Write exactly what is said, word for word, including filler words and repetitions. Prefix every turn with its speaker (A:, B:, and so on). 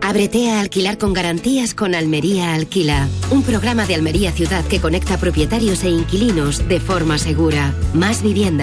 A: Ábrete a alquilar con garantías con Almería Alquila, un programa de Almería Ciudad que conecta propietarios e inquilinos de forma segura. Más vivienda.